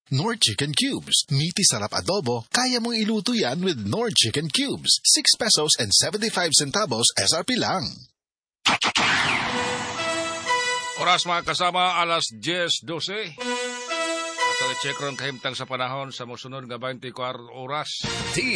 Nor Chicken Cubes. Meaty sarap adobo, kaya mong iluto yan with Nor Chicken Cubes. 6 pesos and 75 centavos SRP lang. Oras mga kasama, alas 10:12. Ato i-check ron kahimtang sa panahon sa musunod nga 24 oras.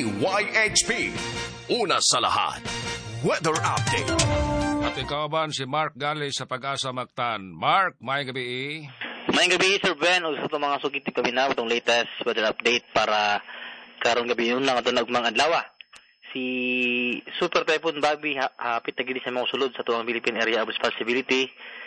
DYHP. Una sa lahat. Weather Update. At ikaw si Mark Gali sa Pag-asa Mactan. Mark, may gabi. Mayang gabi, Sir Ben. O sa mga sugit kami na itong latest weather update para karong gabi yun lang ito nagmang adlaw. Si Super Typhoon Bobby hapit na gini sa mga sulod sa tuwang Philippine Area of Responsibility.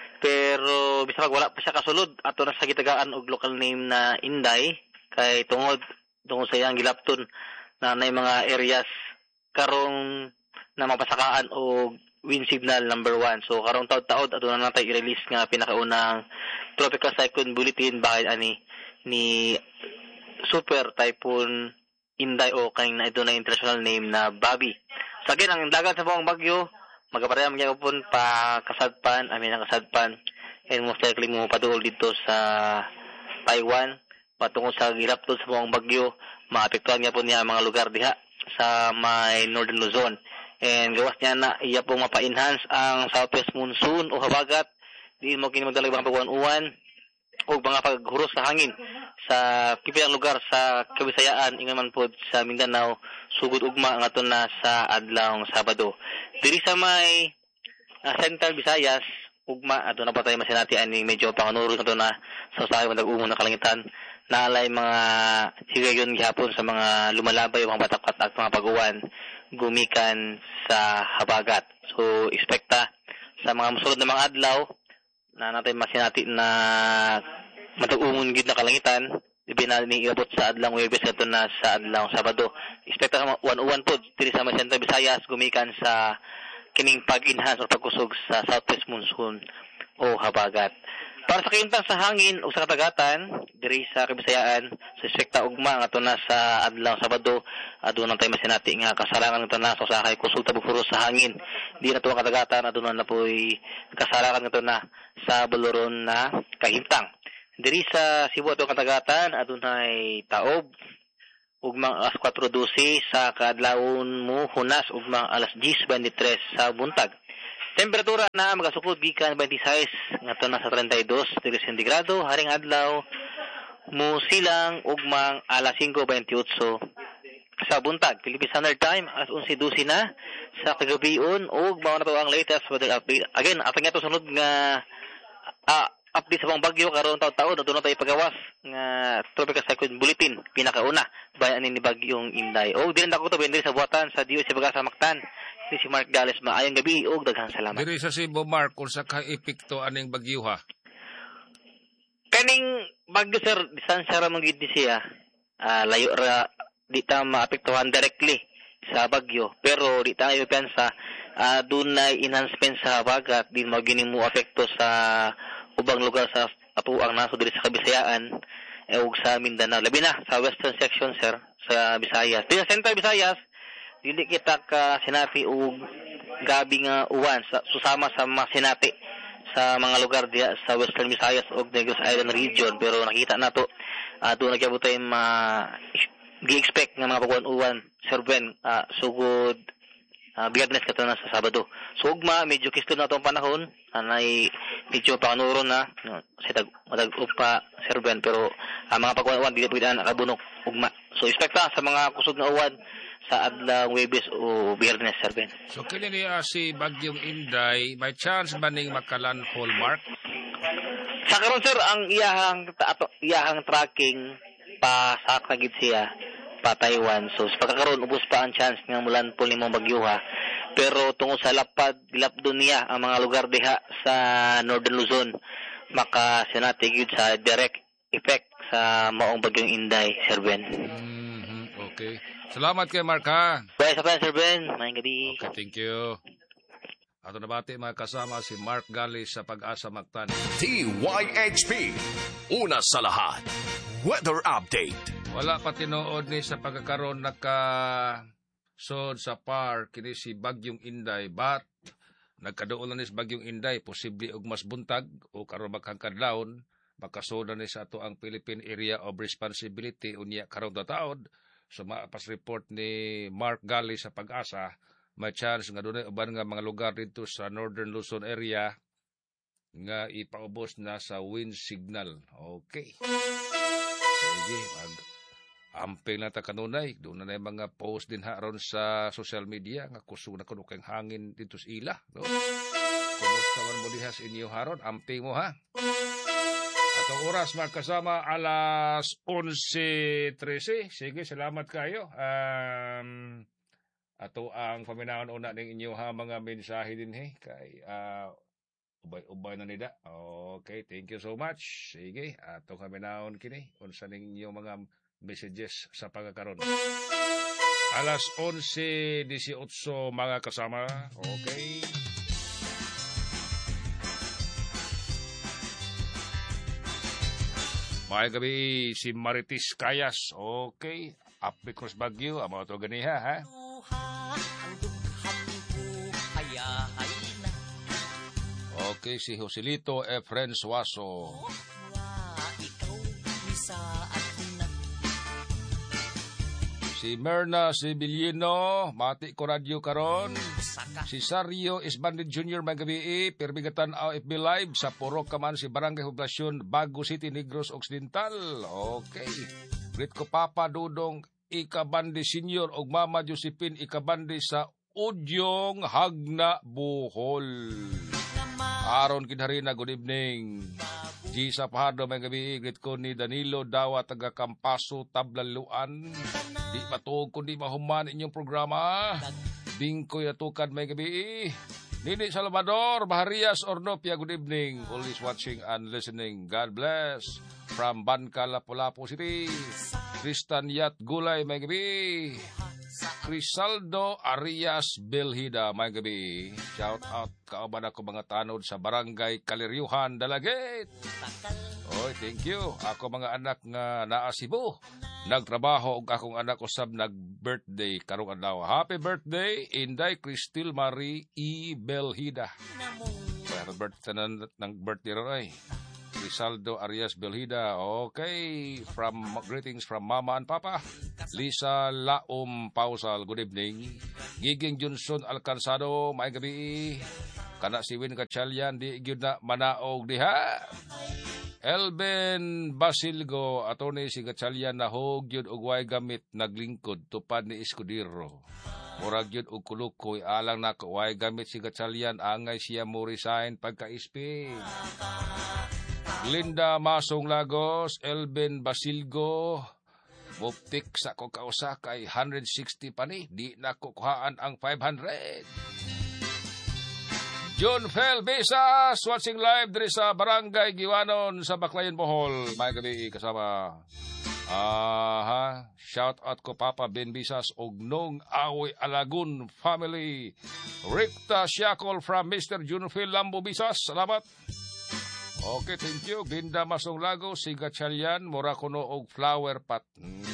Pero bisa wala pa siya kasulod ato na sa gitagaan og local name na Inday kay tungod sa iyang gilapton na nay mga areas karong na mapasakaan og wind signal number 1. So karong taud-taud ato na natay i-release nga pinakaunang tropical cyclone bulletin bahin ani ni Super Typhoon Inday o kay na ito na international name na Bobby. Sa akin ang dagat sa buong bagyo magapareham niya pun pa kasadpan, kasadpan and most likely mo padul dito sa Taiwan patungod sa gilapton sa buong bagyo maapektuhan niya po niya ang mga lugar diha sa may Northern Luzon. And gawas niya na iya pong mapa-enhance ang southwest monsoon o habagat. Di mo kini magdalag mga pagwan-uwan o mga paghuros sa hangin sa kipilang lugar sa Kabisayaan ingon man pod sa Mindanao sugod ugma nga na sa adlawng Sabado. Diri sa may Central Visayas ugma ato na patay masinati ani medyo panganuro ato na sa usahay madag-umon na kalangitan naalay mga higayon gihapon sa mga lumalabay mga batakat at mga paguwan gumikan sa habagat. So, expecta sa mga musulod na mga adlaw na natin masinati na matag-umon gid na kalangitan, ibi na ni iabot sa adlaw Huwebes kadto na sa adlaw Sabado. Expecta sa 101 pod diri sa Central Visayas gumikan sa kining pag-enhance o pagkusog sa southwest monsoon o habagat. Para sa kintang sa hangin o sa katagatan, diri sa Kabisayaan, sa sekta ugma nga to na sa adlaw Sabado, aduna tay masinati nga kasarangan nga to na sa sakay kusog tabog sa hangin. Di na to ang katagatan aduna na po'y kasarangan nga to na sa buluron na kahimtang. Diri sa Cebu ato katagatan adunay taob ugmang alas 4:12 sa kaadlawon mo hunas ugmang alas 10:23 sa buntag. Temperatura na magasukod gikan 26 ngadto na sa 32 degrees centigrado haring adlaw mo silang ugmang alas 5:28 sa buntag. Philippine Standard Time alas 11:12 na sa kagabion ug mao na to ang latest weather update. Again, atong ato sunod nga update sa mga bagyo karon taud-taud aduna tay pagawas nga tropical cyclone bulletin pinakauna bayan ni bagyong Inday. Og dili na ko to diri sa buhatan sa Dios sa Pag-asa Mactan. Si Mark Gales maayong gabi og daghang salamat. Diri sa Cebu Mark kung sa ka-epekto aning bagyo ha. Kaning bagyo sir distansya ra man gid siya. Layo ra di ta maapektuhan directly sa bagyo pero di ta ayo pensa dunay enhancement sa habagat din mao gini mo apekto sa ubang lugar sa atuang naso diri sa Kabisayaan ug sa Mindanao labi na sa western section sir sa Visayas. Di sa Central Visayas dili kita ka sinati og gabi nga uwan susama sa mga sinati sa mga lugar diya sa Western Visayas ug Negros Island region pero nakita nato doon nagyabutay gi-expect nga mga pagwan-uwan Sir Ben sugod Biyernes kato na sa Sabado. So ugma medyo kisto na tong panahon anay medyo panuro na sa madag-up pa Sir Ben pero mga pagwan-uwan dili pwede na nakabunok ugma. So expecta sa mga kusog na uwan sa adlaw Huwebes o Biyernes, Sir Ben. So kini niya si bagyong Inday, may chance ba ning makalandfall Mark? Sa karon sir ang iyahang tracking pa sa kagid siya pa Taiwan. So sa pagkakaroon ubos pa ang chance nga mulandfall nimo bagyo ha. Pero tungod sa lapdon niya ang mga lugar diha sa Northern Luzon makasinati gyud sa direct effect sa maong bagyong Inday, Sir Ben. Okay. Salamat kay Mark ha. Bye sa Sir Ben. Mayang gabi. Okay, thank you. Ato nabati mga kasama si Mark Gali sa Pag-asa Mactan. DYHP. Una sa lahat. Weather Update. Wala pa tinuod ni sa pagkakaroon sod sa par kini si bagyong Inday but nagkaduol na ni sa bagyong Inday posible og mas buntag o karon maghang kadlawon pagkasunan ni sa ato ang Philippine Area of Responsibility unya karong taon so maapas report ni Mark Gali sa Pag-asa may chance nga dunay uban nga mga lugar dito sa Northern Luzon area nga ipaubos na sa wind signal. Okay. Sige, amping na ta kanunay. Doon na mga post din haron sa social media nga kusog na kuno kang hangin dito sa ila. No? Kumusta man mo diha sa inyo haron? Amping mo ha? Atong oras magkasama alas 11:13. Sige, salamat kayo. Ato ang paminaon una ning inyo ha mga mensahe din he kay ubay-ubay na nida. Okay, thank you so much. Sige, ato paminaon kini unsa ning inyo mga messages sa pagkakaroon. Alas 11:18 mga kasama. Okay. May gabi si Marites Kayas. Okay. Api Cross Bagyo. Ang mga ito ganiha, ha? Okay, si Joselito Efren Suaso. Si Merna Sibiliano, mati ko radyo karon. Si Sario Isbandid Jr. may gabi, perbigatan AFB Live sa Purok Kaman si Barangay Poblasyon, Bago City, Negros Occidental. Okay. Greet ko Papa Dudong Ikabandi Senior og Mama Josephine Ikabandi sa Udyong Hagna, Bohol. Aron kinharina, good evening. G. Sapahado may gabi, greet ko ni Danilo Dawa, taga Kampaso, Tablaluan. Di matuog kundi mahuman inyong programa. Bingkoy atukan may gabi. Nini Salvador, Baharias, Ornopia, good evening. Always watching and listening. God bless. From Banca, Lapu-Lapu City. Tristan Yat Gulay may gabi. Crisaldo Arias Belhida may gabi. Shout out kauban ako mga tanod sa Barangay Kaliryuhan, Dalagit. Oy, thank you. Ako mga anak nga naa Cebu. Nagtrabaho og akong anak usab nag-birthday karong adlaw. Happy birthday Inday Cristil Marie E. Belhida. Happy birthday ng birthday ron ay. Crisaldo Arias Belhida. Okay, greetings from Mama and Papa. Lisa Laom Pausal, good evening. Giging Johnson Alcansado, may gabi. Kana si Win Gatchalian, di gyud na manaog diha. Elben Basilgo, attorney si Gatchalian na hogyod og way gamit naglingkod tupad ni Escudero. Murag yun og kulukoy alang na way gamit si Gatchalian angay siya mo resign pagka-SP. Linda Masong Lagos, Elben Basilgo, muptik sa ko kausa kay 160 pa ni, di na kukuhaan ang 500. John Fel Besas, watching live diri sa Barangay Giwanon sa Baclayan, Bohol. May gabi kasama. Shout out ko Papa Ben Bisas og Nong Aoy Alagun family. Ricta Siakol from Mr. John Fel Lambo Bisas. Salamat. Okay, thank you. Glinda Masong Lago, Siga Chalian, Moracono og Flower Pot.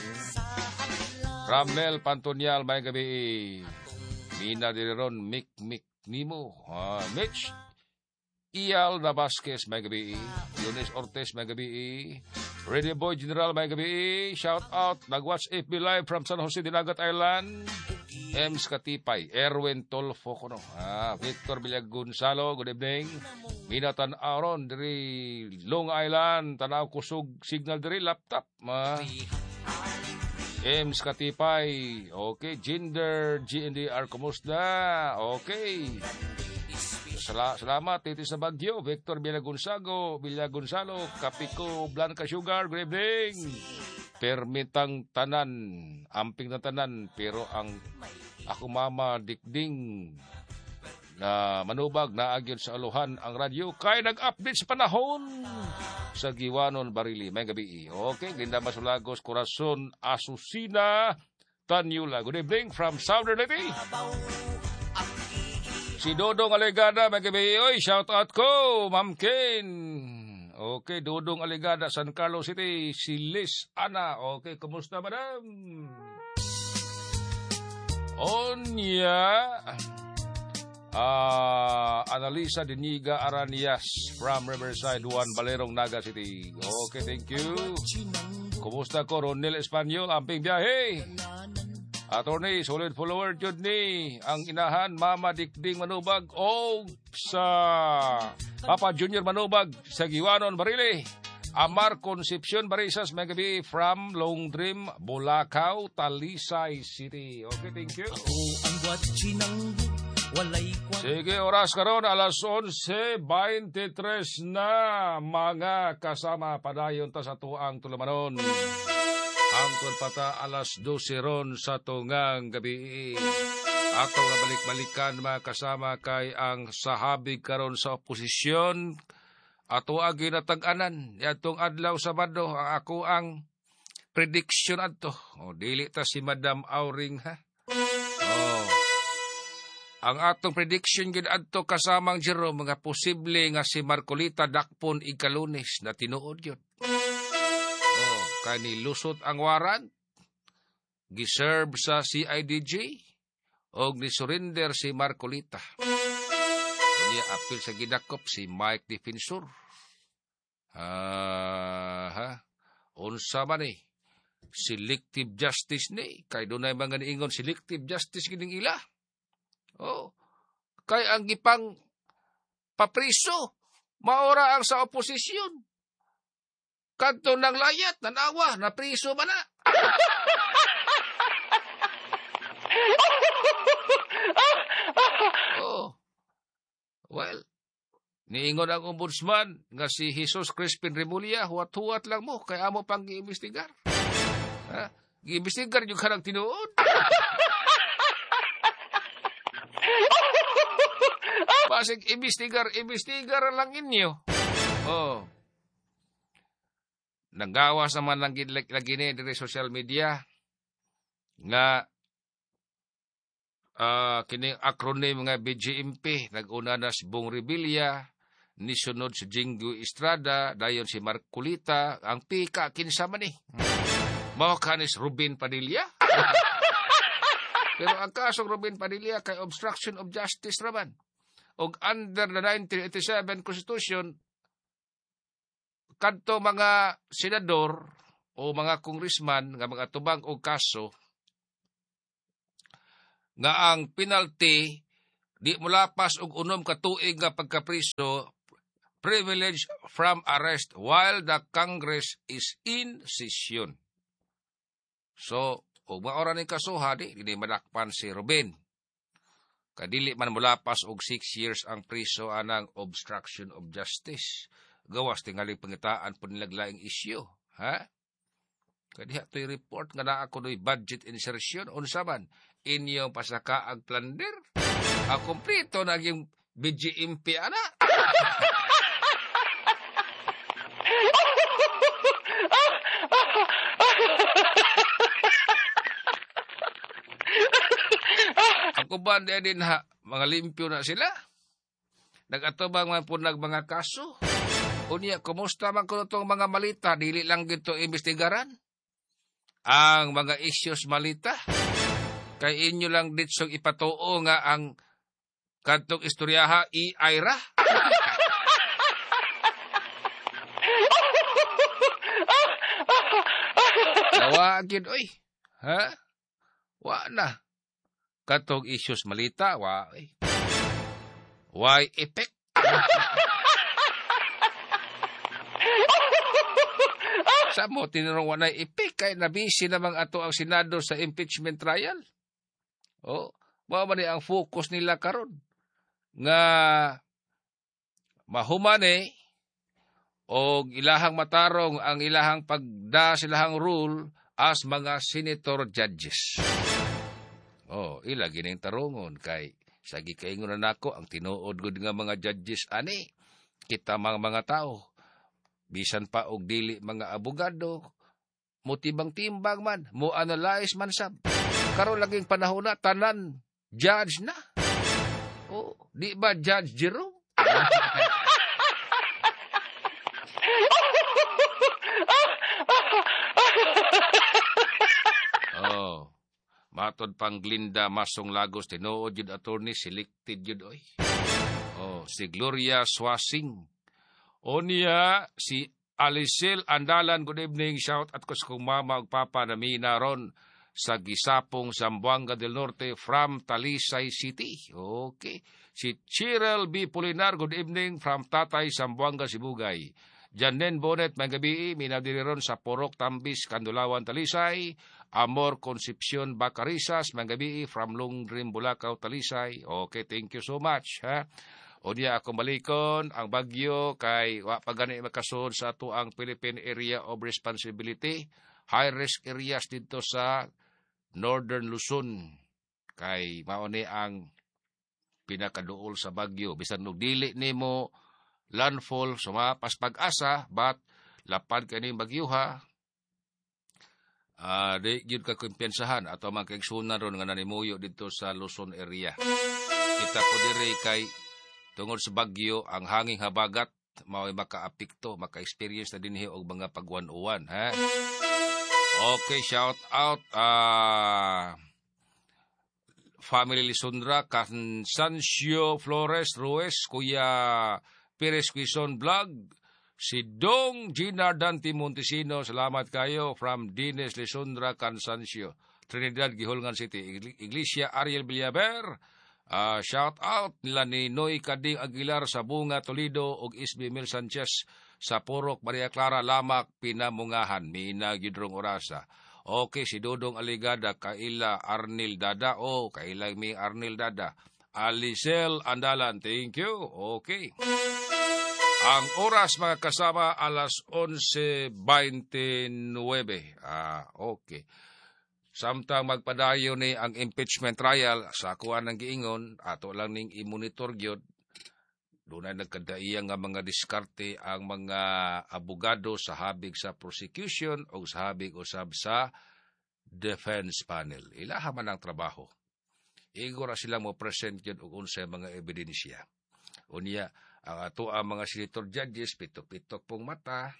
Ramel Pantonial, may gabi. Mina Direron, Mick Nimo. Mitch Ial Nabasquez, may gabi. Yunis Ortiz, may gabi. Ready Boy General, may gabi. Shout out. Nag-watch FB Live from San Jose, Dinagat Island. Ems Katipay, Erwin Tolfo kono. Victor Villag Gonzalo, good evening. Minatan Aaron, diri Long Island, tanaw kusog signal diri laptop. Ems Katipay, okay. Gender, GNDR, kumusta? Okay. Salamat, Titi sa Bagyo, Victor Villag Gonzalo, Kapiko, Blanca Sugar, good evening. Permitang tanan, amping na tanan, pero ang ako mama dikding na manubag na agyon sa aluhan ang radyo kay nag-update sa panahon sa Giwanon, Barili. May gabi. Okay, Linda Masulagos, Corazon Asusina, Tanyula. Good evening from Southern Leyte. Si Dodong Alegada, may gabi. Oy, shout out ko, Ma'am Ken. Okay, Dodong Alegada, San Carlos City. Si Liz Ana. Okay, kumusta, madam? Onya. Analisa Diniga Aranias from Riverside 1, Balerong, Naga City. Okay, thank you. Kumusta ko, Ronel Espanyol, amping biyahe. Attorney, solid follower jud ni ang inahan Mama Dikding Manubag o sa Papa Junior Manubag sa Giwanon, Barili. Amar Concepcion Barisas, may gabi from Long Dream, Bulacau, Talisay City. Okay, thank you. Sige, oras karon alas 11:23 na, mga kasama padayon ta sa tuang tulumanon. Angkon pata alas 12 ron sa tungang gabi. Ato nga balik-balikan mga kasama kay ang sahabig karon sa oposisyon. Ato ang ginatag-anan. Yatong adlaw Sabado, ako ang prediction adto. O, dili ta si Madam Auring, ha? O, ang atong prediction gid adto kasamang Jerome, mga posible nga si Marcolita dakpon ikalunes na tinuod yun. Kay nilusot ang warrant, giserve sa CIDJ, o ni-surrender si Marcolita. Unya apil sa gidakop si Mike Defensor. Unsa man ni? Selective justice ni. Kay dunay mga niingon selective justice gining ila. Oh, kay ang gipang papriso, maora ang sa oposisyon. Kadto ng layat, nanawa, napriso ba na? Oh. Well, niingon ang ombudsman nga si Jesus Crispin Remulla, huwat-huwat lang mo, kaya amo pang giimbestigar. Giimbestigar yung kanang tinuod. Basig, imbestigar lang inyo. Oh. Nanggawas naman lang lagi ni dari social media nga kini acronym nga BGMP, naguna na si Bong Revilla, nisunod si Jingo Estrada, dayon si Marcolita, ang pika kinsa man ni. Mao kanis Ruben Padilla. Pero ang kasong Ruben Padilla kay obstruction of justice raman. Og under the 1987 Constitution, kadto mga senador o mga congressman nga mga tubang og kaso nga ang penalty di mulapas og 6 ka tuig nga pagkapriso, privilege from arrest while the Congress is in session. So, og maora ni kasuha di madakpan si Ruben. Kadili man mulapas og 6 years ang priso anang obstruction of justice. Gawas tingali pangitaan po nilaglaing isyu. Ha? Kadiha to'y report nga na ako do'y budget insertion. Unsa man, inyong pasakaag plunder. Kumplito na yung BGMP, ana. Ako ba din ha, mga limpyo na sila? Nagatubang man po mga kaso. Unya, kumusta man ko itong mga malita? Dili lang gito imbestigaran. Ang mga issues malita. Kay inyo lang ditsong ipatuo nga ang kantong istoryaha i-aira. Nawagin, oy. Ha? Wa na. Kantong issues malita, wa, oy. Why effect? Sa mo, tinurong wanay ipik kay nabisi namang ato ang Senado sa impeachment trial. Oh, mao man ang focus nila karon nga mahuman og ilahang matarong ang ilahang pagda silahang rule as mga senator judges. Oh, ila gining tarungon kay sagi kaingon na nako ang tinuod gud nga mga judges ani kita mga tao. Bisan pa og dili mga abogado, mutibang-timbang man, mo analyze man sab. Karon laging panahon na tanan judge na. Oh, di ba Judge Jerome? Matod pang Glinda Masong Lagos, tinuod yun attorney, selected yun oy. Si Gloria Swasing. O niya, si Alicel Andalan, good evening, shout at kus kong mama ug papa na minaron sa Gisapong, Zamboanga del Norte from Talisay City. Okay. Si Cheryl B. Pulinar, good evening from Tatay, Zamboanga, Sibugay. Janen Bonet, may gabi, minadiriron sa Porok, Tambis, Kandulawan, Talisay. Amor Concepcion Bacarisas, may gabi, from Lungrim, Bulacau, Talisay. Okay, thank you so much. Ha? O diya akong balikon, ang bagyo kay pagani makasud sa ato ang Philippine Area of Responsibility. High-risk areas dito sa Northern Luzon. Kay mauni ang pinakaduol sa bagyo. Bisan og dili nimo landfall, sumapas pag-asa, but lapad kaning bagyo ha. Di yun ka kumpiyansahan ato mga kaigsunan ron nga nanimuyo dito sa Luzon area. Kita po dire kay tungod sa bagyo, ang hanging habagat mao'y maka-apekto, maka-experience na dinhi og mga pagwan-uwan, ha? Okay, shout out Family Lisundra, Cansancio Flores Ruiz, Kuya Perez Quezon Vlog, si Dong Gina Dante Montesino, salamat kayo from Dines Lisundra, Cansancio, Trinidad, Gihulngan City, Iglesia Ariel Villaber. Shout out nila ni Noy Kading Aguilar sa Bunga, Toledo ug Isbi Mil Sanchez sa Porok, Maria Clara, Lamak, Pinamungahan, Mina Gidrong Orasa. Okay, si Dodong Aligada, Kaila Arnil Dada, Kaila mi Arnil Dada. Alicel Andalan, thank you. Okay. Ang oras mga kasama alas 11:29. Okay. Samtang magpadayo ni ang impeachment trial sa kuan ng giingon, ato lang ning i-monitor gyud. Doon ay nagkadaiyang nga mga diskarte ang mga abogado sa habig sa prosecution o sa habig usab sa defense panel. Ilaha man ang trabaho. Igora sila mo present yun og unsay mga ebidensya. Unya, ang ato ang mga senator judges, pitok-pitok pong mata.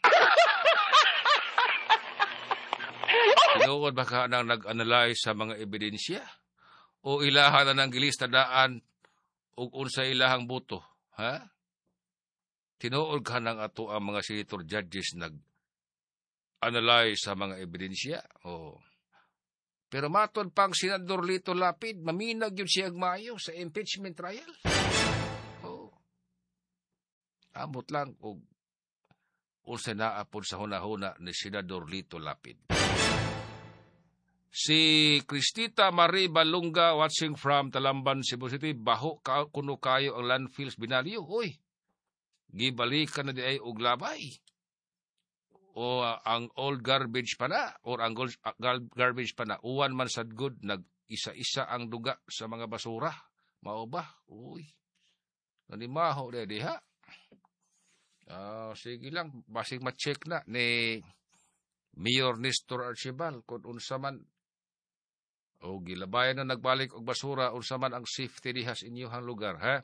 Tinuod ba ka nang nag-analyze sa mga ebidensya? O ilaha na ng gilistadaan o unsa ilahang buto? Ha? Tinuod ka nang ato ang mga senator judges nag-analyze sa mga ebidensya? Pero matod pang Senador Lito Lapid, maminag yun siya maayo sa impeachment trial. Amot lang o unsa naapod sa hunahuna ni Senador Lito Lapid. Si Cristita Marie Balunga watching from Talamban, Cebu City, baho kuno kayo ang landfills binaliyo. Uy, gibalikan na di ay og labay. O ang old garbage pa na, or ang garbage pa na, uwan man sad good, nag-isa-isa ang duga sa mga basura. Mao ba? Uy, nanimaho na diha. Sige lang, basig ma-check na ni Mayor Nestor Archibald kung unsa man o gilabayan na nagbalik og basura, unsa man ang safety dihas inyong lugar, ha?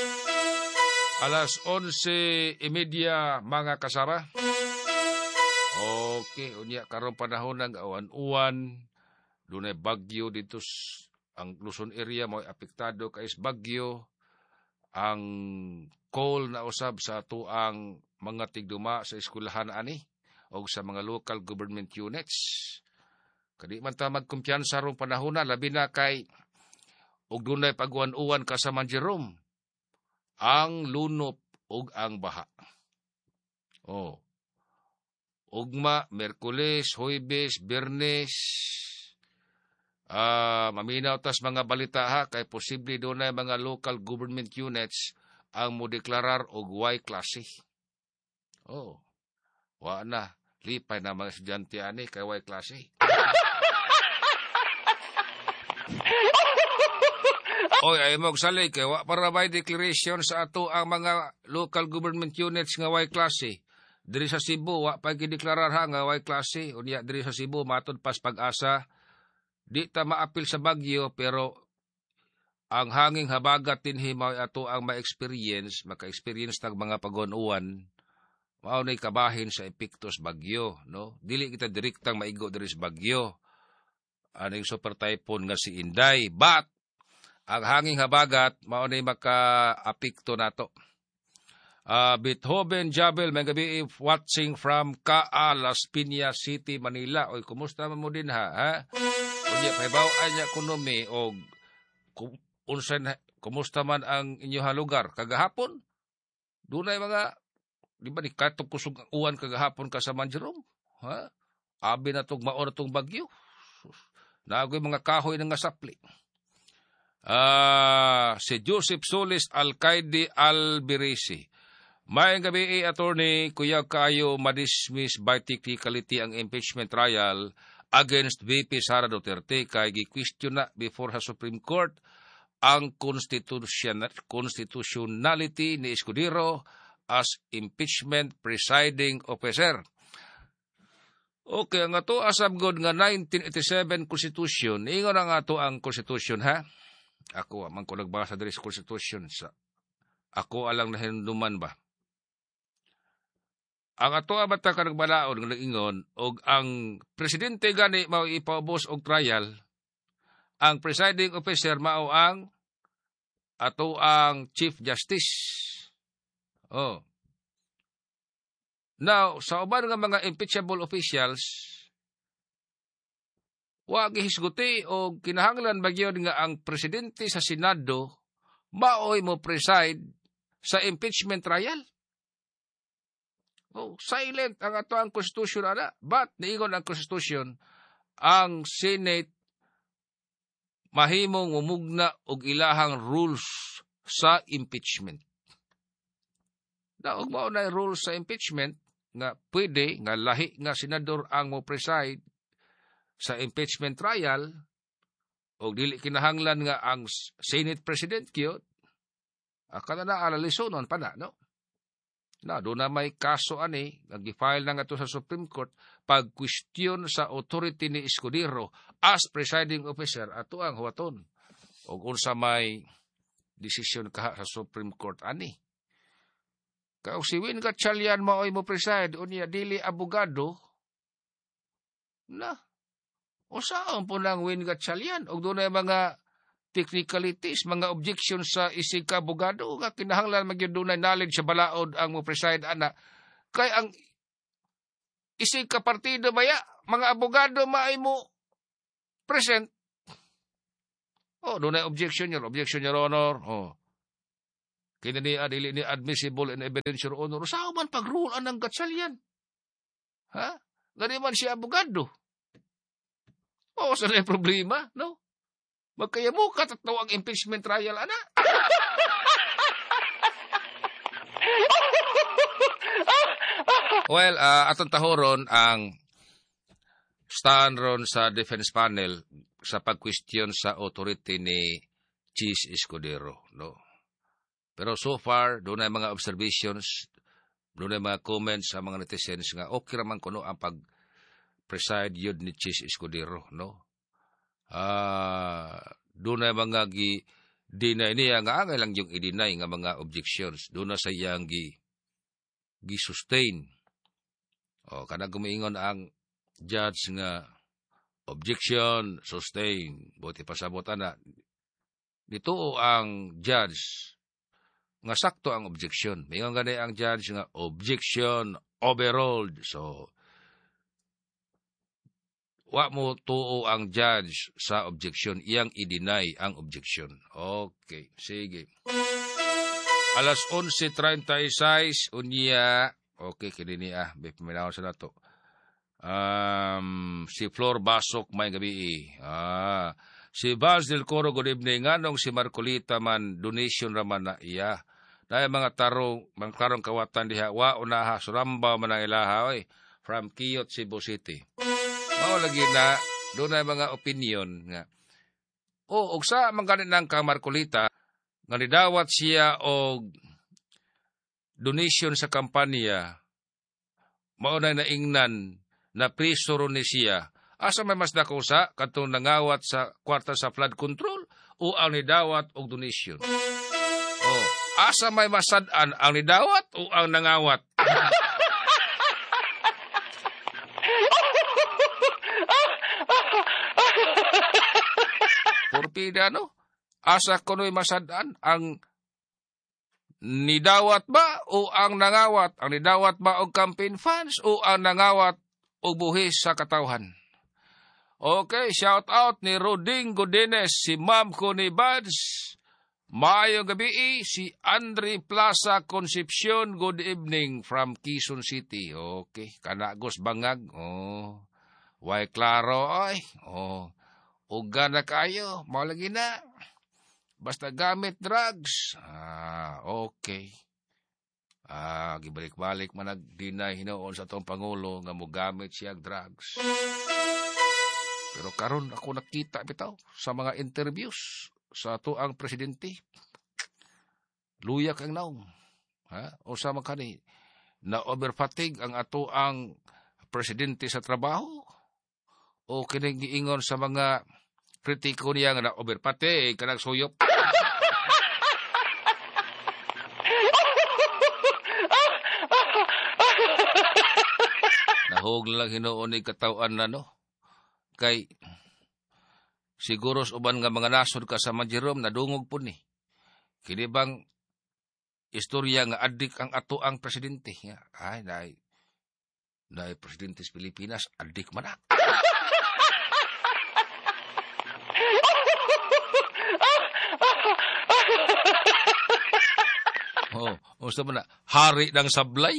Alas 11:30 mga kasama. Okay, unya karon panahon ng awan-uwan, dunay bagyo dito ang Luzon area mo apektado kay bagyo. Ang call na usab sa tuang mga tigduma sa eskwelahan ani o sa mga local government units. Kadi man ta magkumpiyansa rong panahon na, labi na kay og dunay pagwan-uwan kasama Jerome, ang lunop ug ang baha. Ugma, Merkules, Huwebes, Biyernes, maminaw tas mga balita ha, kay posible dunay mga local government units ang mo deklarar og Y klase. Wa na, lipay na mga estudyante ani kay Y klase. Ay mo salay kay wa para may declaration sa ato ang mga local government units nga Y klase. Diri sa Cebu wa pa gideklarar ha nga Y klase. Unya diri sa Cebu matod pas pag-asa, di ta maapil sa bagyo pero ang hanging habagat dinhi mao ato ang ma-experience, maka-experience tag mga pagon-uwan. Mao nay kabahin sa epektos bagyo, no? Dili kita direktang maigo diri sa bagyo. aning super typhoon nga si Inday. But ang hanging habagat mao ni maka-apekto nato. Beethoven Jabel, may gabi watching from Las Piñas City, Manila. Oy, kumusta mo din ha? Unya pahibaw anya ekonomi o unsan kumusta man ang inyong lugar kagahapon? Dunay mga di ba ni katong kusog uwan kagahapon ka sa Manjerong? Ha? Abi na tong mao na tong bagyo. Nagoy mga kahoy nga sapli. Si Joseph Solis Alcaide Albirisi. May gabi attorney kuya kayo madismiss by technicality ang impeachment trial against VP Sara Duterte kay gi-question na before sa Supreme Court ang constitutionality ni Escudero as impeachment presiding officer. Okay, ang ato asab god nga 1987 Constitution, ingon ang ato ang Constitution ha. Ako man ko nagbasa diri sa Constitution sa ako alang nahinduman ba. Ang ato abata ka nagbalaod nga ingon og ang presidente gani mao ipaubos og trial, ang presiding officer mao ang ato ang Chief Justice. Oh. Now, sa uban nga mga impeachable officials, wa gihisguti o kinahanglan bagyod nga ang presidente sa Senado maoy mo preside sa impeachment trial. Oh, silent ang ato ang Constitution ana. But niingon ang Constitution, ang Senate mahimong mumugna og ilahang rules sa impeachment. Naog mao na rules sa impeachment nga pwede nga lahi nga senador ang mo preside sa impeachment trial o dili kinahanglan nga ang Senate President kyot akala na alalisonon pa na, no? Na doon na may kaso ani nag-file na nga to sa Supreme Court pag-question sa authority ni Escudero as presiding officer ato ang huwaton o unsa may decision kaha sa Supreme Court ani. Kaya si Win Gatchalian maoy mo preside unya dili abogado na usaon po ng Win Gatchalian og dunay mga technicalities, mga objections sa isig ka abogado nga kinahanglan magyud dunay knowledge sa balaod ang mo preside ana. Kay ang isig ka partido baya mga abogado maay mo present. Oh, dunay objection your honor. Oh. Kini ni adili ni admissible and evidential honor. Sao man pag-rule ang Gatchalian? Ha? Gani man siya abogado. Oo, sa na problema, no? Magkaya mo katataw ang impeachment trial, ana? Well, atong tahoron ang stand ron sa defense panel sa pag-question sa authority ni Chis Escudero, no? Pero so far, doon ay mga observations, doon ay mga comments sa mga netizens nga okay raman kuno ang pag-preside yun ni Chis Escudero, no? Doon ay mga deny niya nga angay lang yung i-deny nga mga objections. Doon na sa iyang gi-sustain. O, kana gumiingon ang judge nga objection, sustain. Buti pasabot na. Dito ang judge nga sakto ang objection. Mayroon gani ang judge nga objection overruled. So, wa mo tuo ang judge sa objection. Iyang i-deny ang objection. Okay, sige. Alas 11:36, unya. Okay, kinini Bipaminaw sa nato. Si Flor Basok, may gabi. Si Vaz del Coro, good evening. Nganong si Marcolita man, donation raman na iya. Dahil mga tarong kawatan diha, wa unaha, suramba man ang ilaha, from Quiyot, Cebu City. Mao lagi na, doon ay mga opinion nga. Og sa mga ganit ng kang Marcolita, nga nidawat siya og donation sa kampanya, mao na naingnan na priso ni siya. Asa may mas nakusa katong nangawat sa kwarta sa flood control o ang nidawat og donation? Oh, asa may masad-an ang nidawat o ang nangawat? Pilipinas, no? Asa kuno'y masadaan ang nidawat ba o ang nangawat? Ang nidawat ba og campaign funds o ang nangawat og buhis sa katawhan? Okay, shout out ni Roding Godines, si Ma'am Connie Bads. Maayong gabi, si Andre Plaza Concepcion, good evening from Quezon City. Okay, kanagos bangag. Oh, why klaro ay. Oh, uga na kayo, malagi na. Basta gamit drugs. Okay. Gibalik-balik man nagdinay hinoon sa tong Pangulo nga mo gamit siya drugs. Pero karon ako nakita bitaw sa mga interviews sa ato ang presidente. Luyak ang naong. O sa makani na overfatigue ang ato ang presidente sa trabaho. O kining giingon sa mga kritiko niya nga na overfatigue kanang suyop. Nahog lang hinoon ni katawan na no. Kay siguro uban nga mga nasod ka sa Jerome nadungog po ni. Kini bang istorya nga adik ang ato ang presidente. Ay, naay presidente sa Pilipinas, adik man na. Gusto mo na, hari ng sablay?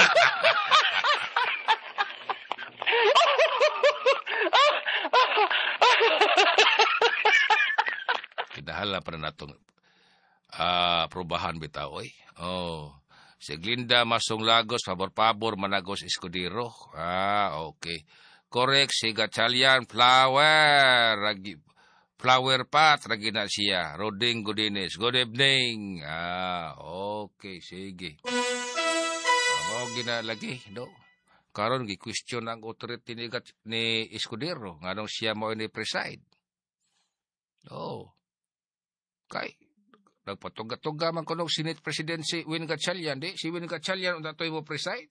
Kinahala pa na natong probahan bitaw, oy. Si Glinda Masong Lagos, pabor-pabor, Managos Escudero. Okay. Correct, si Gatchalian, Flower Pat, ragi na siya. Roding Godines, good evening. Okay, sige. Amo ginalagi, no? Karon gi-question ang authority ni Escudero, nganong siya mo ni preside. Kay nagpatuga-tuga man kuno Senate President si Win Gatchalian, di? Si Win Gatchalian unta toy mo preside.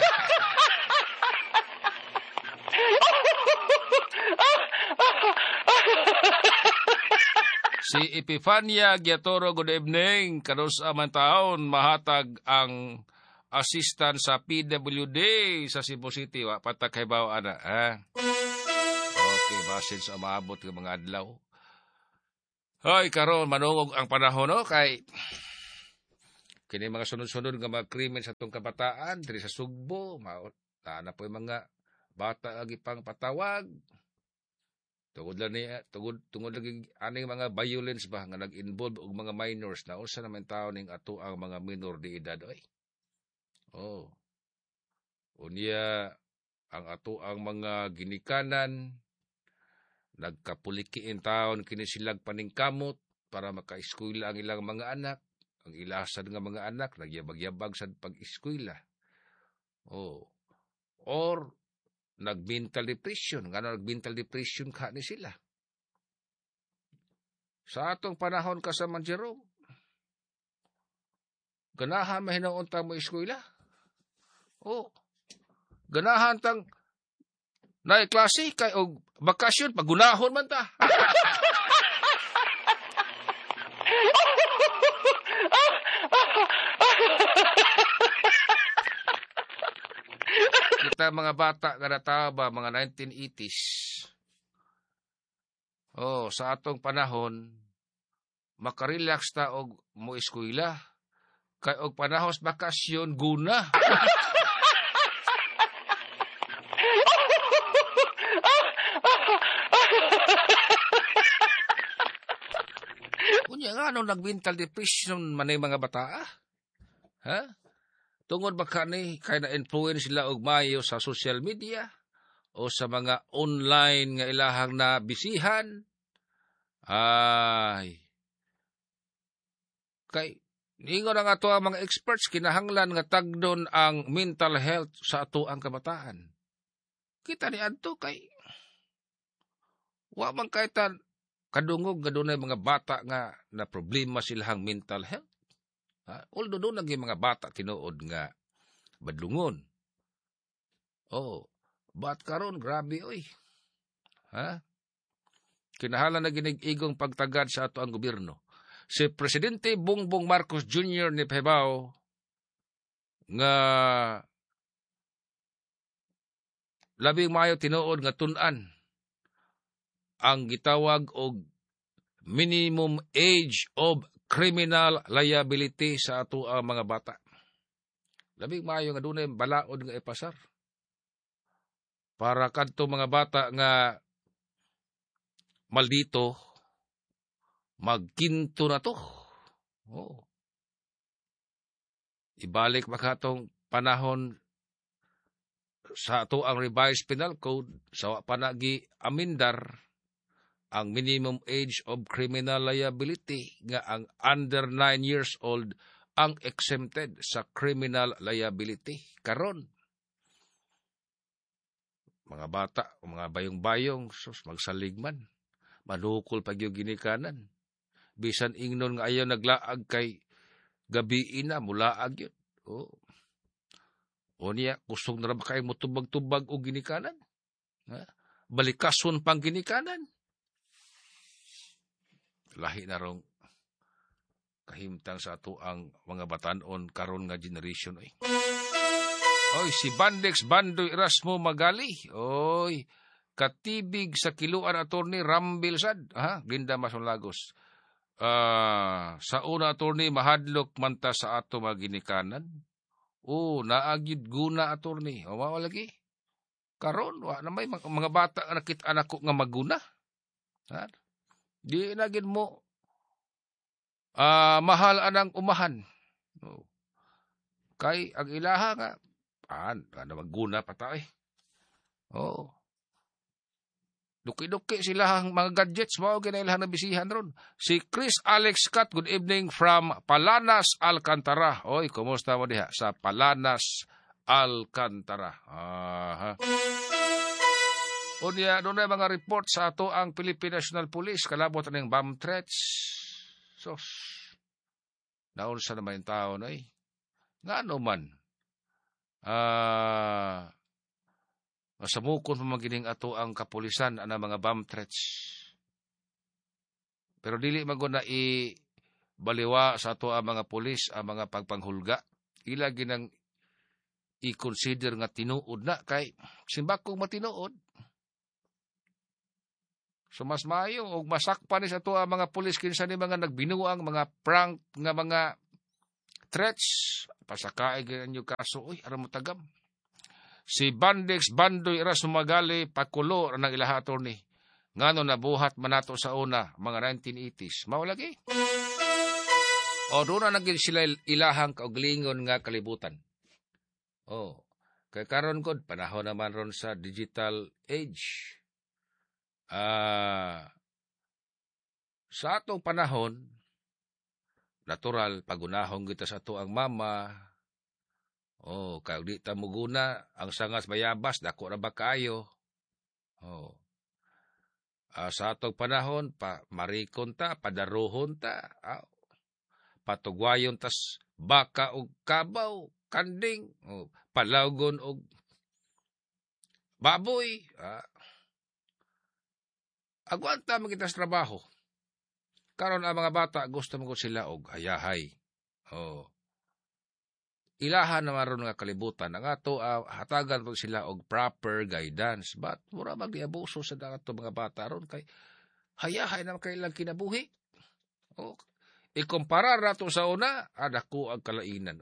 Si Epifania Giatoro, good evening. Kanos man taon mahatag ang assistant sa PWD sa Cebu City. Patakay ba ana? Okay, basin sa maabot ng mga adlaw. Hoy, karon manungog ang panahon, no? Kay kini mga sunod-sunod nga mga krimen sa tong kabataan diri sa Sugbo, na po yung mga bata agi pang patawag. Tungod lagi aning mga violence ba nga nag-involve og mga minors na usa naman tawo ning ato ang mga minor de edad oy. Unya ang ato ang mga ginikanan nagkapulikiin taon kini silag paningkamot para maka-eskwela ang ilang mga anak, ang ilasan nga mga anak nagyabag-yabag sa pag-eskwela. Or nag-mental depression. Nga nag-mental depression ka ni sila. Sa atong panahon ka sa Jerome, ganahan mahinaon ta mo eskwela. Ganahan tang na klase kay og bakasyon pagunahon man ta. Kita mga bata nga nataba mga 1980s. Sa atong panahon makarelax ta og mo eskwela kay og panahon sa bakasyon guna. Kunya nga nag-mental depression manay mga bata. Tungod ba kani kay na-influence sila og mayo sa social media o sa mga online nga ilahang na bisihan? Kay ningon ang ato ang mga experts kinahanglan nga tagdon ang mental health sa ato ang kabataan. Kita ni adto kay wa man kay kadungog gadunay mga bata nga na problema silahang mental health. Although doon naging mga bata tinuod nga badlungon. Ba't karon grabe oy. Kinahalan na ginig-igong pagtagad sa ato ang gobyerno. Si Presidente Bongbong Marcos Jr. ni Pahibao nga labing maayo tinuod nga tun-an ang gitawag og minimum age of criminal liability sa ato ang mga bata. Labing maayo nga dunay balaod nga ipasar. Para kadto mga bata nga maldito, magkinto na to. Oh. Ibalik makatong panahon sa ato ang revised penal code sa panagi amindar ang minimum age of criminal liability nga ang under 9 years old ang exempted sa criminal liability. Karon mga bata, mga bayong-bayong, sus, magsaligman. Manukol pag yung ginikanan. Bisan ingnon nga ayaw naglaag kay gabi na, mulaag yun. Oh. O niya, kusog na ba kayo mutubag-tubag o ginikanan? Ha? Balikason pang ginikanan. Lahi na rong kahimtang sa ato ang mga batanon karon nga generation. Oy, si Bandex Bandoy Erasmo Magali. Oy, katibig sa kiluan attorney Rambil Sad. Ha? Glinda Mason Lagos. Sa una attorney mahadlok manta sa ato maginikanan. Naagid guna attorney. O mawalagi. Karon, na may mga bata nakit anak ko nga maguna. Ha? Di nagin mo mahal anang umahan. Kay ang ilaha nga maguna pa tayo. Duki-duki sila ang mga gadgets. Mao ginailahan na bisihan ron. Si Chris Alex Cat, good evening from Palanas, Alcantara. Oy, kumusta mo diha? Sa Palanas, Alcantara. Unya, doon na mga report sa ato ang Philippine National Police. Kalabot ng bomb threats. Sos. Naunsa naman yung tao na Nga man. Masamukon pamagining ato ang kapulisan ang mga bomb threats. Pero dili maguna baliwa sa ato ang mga pulis ang mga pagpanghulga. Ila ginang i-consider nga tinuod na kay simbakong matinuod. So mas maayo og masakpan ni sa ato ang mga pulis kinsa ni mga nagbinuang mga prank nga mga threats. Pasakaay ganyan yung kaso. Uy, aram mo tagam. Si Bandex Bandoy Erasmo Magali pakulo ng ilaha attorney. Ngano nabuhat manato sa una, mga 1980s. Maulagi. O doon na naging sila ilahang kauglingon nga kalibutan. Kay karon kod, panahon naman ron sa digital age. Sa atong panahon, natural, pagunahon kita sa ato ang mama. Kaya di ta muguna, ang sangas bayabas, dako na ba kayo? Sa atong panahon, marikon ta, padaruhon ta, patugwayon tas baka o kabaw, kanding, palawgon o baboy. Agwanta magita sa trabaho. Karon ang mga bata, gusto mo ko sila og hayahay. Ilahan naman ron nga kalibutan. Ang ato, hatagan po sila og proper guidance. But, mura mag-iabuso sa ato mga bata ron. Kay hayahay naman kailang kinabuhi. Ikumparar nato sa una, dako ang kalainan.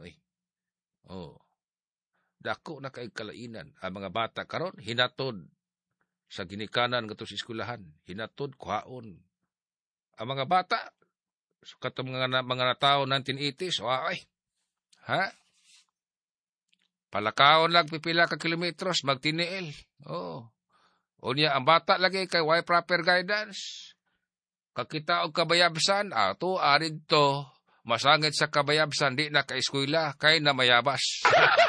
Dako na kay kalainan. Ang mga bata karon hinatod sa ginikanan nga sa eskwelahan. Hinatod, kuhaon. Ang mga bata, katong mga tao 1980s, ha? Palakaon lang, pipila ka kilometros, magtiniil. Unya, ang bata lagi kay why proper guidance. Kakita og kabayabsan, arid to, masangit sa kabayabsan, di na ka-eskwela, kay na mayabas.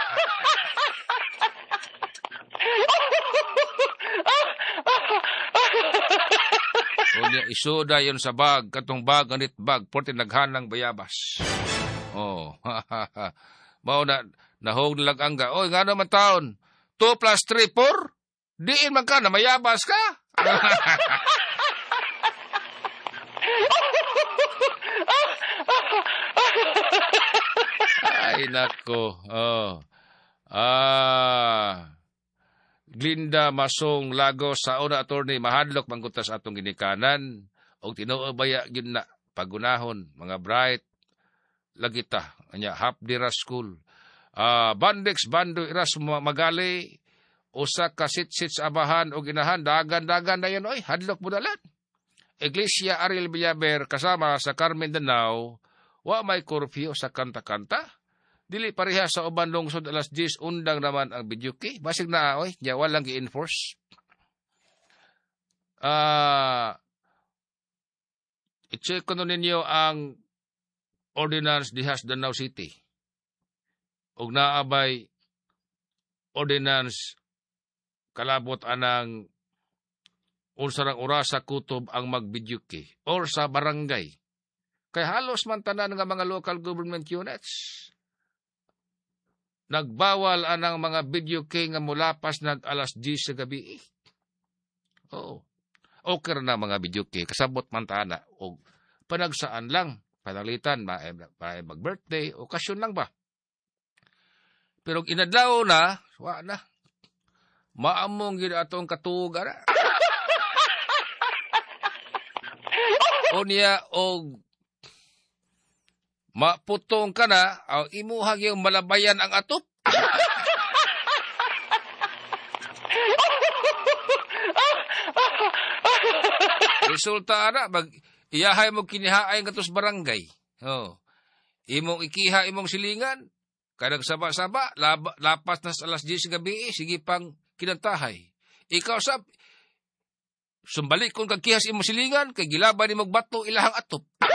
Unya, isuda yun sa bag, katong bag, anit bag, porti naghanang bayabas. Mao na, nahog nilang angga. Oy, nga naman taon, 2 + 3, 4? Diin man ka, na mayabas ka? Ay, nako. Glinda Masong Lagos sa una attorney mahadlok manggutas atong ginikanan og tinuo baya gyud na pagunahon mga bright lagita anya half dira school. Bandex Bando Iras Magali usa ka sits abahan og inahan dagan dayon oy hadlok budalan. Iglesia Ariel Villaber kasama sa Carmen Danao wa may curfew sa kanta-kanta. Dili pareha sa uban lungsod alas 10 undang naman ang bidyuki. Basig na oy, nya walang gi-enforce. I-check ko ninyo ang ordinance dihas Danau City. Og naabay ordinance kalabot anang unsarang oras sa kutob ang magbidyuki or sa barangay. Kay halos man tanan nga mga local government units nagbawal anang mga video kay nga mulapas nag alas 10 sa gabi. Okay na mga video kay kasabot man tana og panagsaan lang panalitan mag-birthday okasyon lang ba. Pero inadlaw na wa na maamong gid atong katuog ana. Onya og maputong ka na, imuhag yung malabayan ang atop. Resulta na, iyahay mo kinihaay ng katos barangay. Imong ikiha, imong silingan, kadang saba-saba, lapas na sa alas 10 gabi, sige pang kinantahay. Ikaw sab, sumbalik kung kagkihas imong silingan, kay gilaban ni magbato ilahang atop.